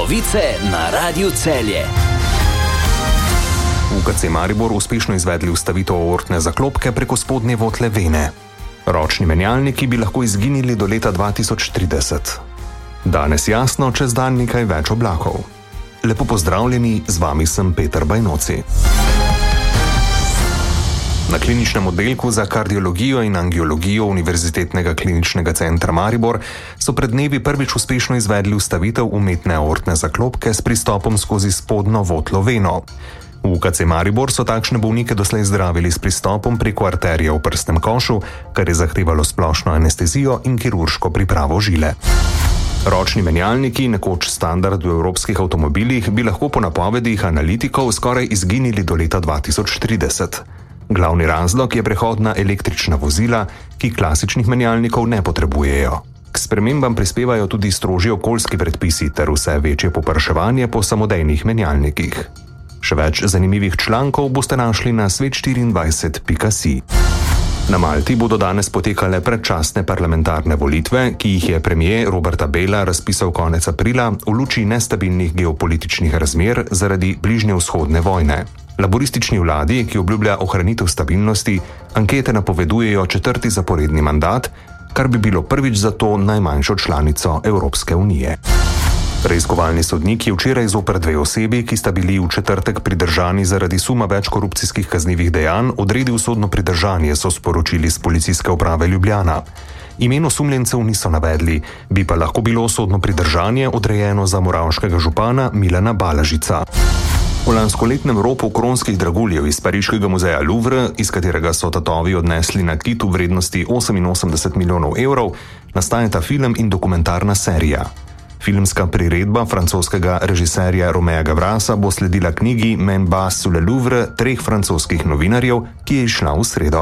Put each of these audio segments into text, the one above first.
Novice na Radiu Celje. UKC Maribor uspešno izvedli vstavitev aortne zaklopke preko spodnje votle vene. Ročni menjalniki bi lahko izginili do leta 2030. Danes jasno, čez dan nekaj več oblakov. Lepo pozdravljeni, z vami sem Peter Bajnoci. Na kliničnem oddelku za kardiologijo in angiologijo Univerzitetnega kliničnega centra Maribor so pred dnevi prvič uspešno izvedli vstavitev umetne aortne zaklopke s pristopom skozi spodnjo votlo veno. V UKC Maribor so takšne bolnike doslej zdravili s pristopom preko arterije v prsnem košu, kar je zahtevalo splošno anestezijo in kirurško pripravo žile. Ročni menjalniki, nekoč standard v evropskih avtomobilih, bi lahko po napovedih analitikov skoraj izginili do leta 2030. Glavni razlog je prehod na električna vozila, ki klasičnih menjalnikov ne potrebujejo. K spremembam prispevajo tudi strožji okoljski predpisi ter vse večje popraševanje po samodejnih menjalnikih. Še več zanimivih člankov boste našli na svet24.si. Na Malti bodo danes potekale predčasne parlamentarne volitve, ki jih je premier Roberta Bela razpisal konec aprila v luči nestabilnih geopolitičnih razmer zaradi bližnjevzhodne vojne. Laboristični vladi, ki obljublja ohranitev stabilnosti, ankete napovedujejo 4. zaporedni mandat, kar bi bilo prvič za to najmanjšo članico Evropske unije. Preiskovalni sodnik je včeraj zoper 2 osebi, ki sta bili v četrtek pridržani zaradi suma več korupcijskih kaznivih dejanj, odredil sodno pridržanje, so sporočili z Policijske uprave Ljubljana. Imen osumljencev niso navedli, bi pa lahko bilo sodno pridržanje odrejeno za moravškega župana Milana Balažica. V lanskoletnem ropu kronskih draguljev iz pariškega muzeja Louvre, iz katerega so tatovi odnesli nakit v vrednosti 88 milijonov evrov, nastajata film in dokumentarna serija. Filmska priredba francoskega režiserja Roméa Gavrasa bo sledila knjigi Men bas sur le Louvre 3 francoskih novinarjev, ki je izšla v sredo.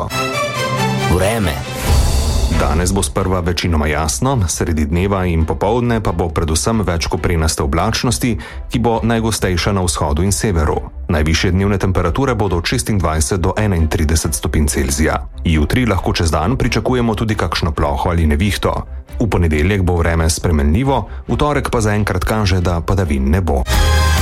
Vreme. Danes bo sprva večinoma jasno, sredi dneva in popoldne pa bo predvsem več koprenaste oblačnosti, ki bo najgostejša na vzhodu in severu. Najvišje dnevne temperature bodo od 26 do 31 stopinj Celzija. Jutri lahko čez dan pričakujemo tudi kakšno ploho ali nevihto. V ponedeljek bo vreme spremenljivo, v torek pa zaenkrat kaže, da padavin ne bo.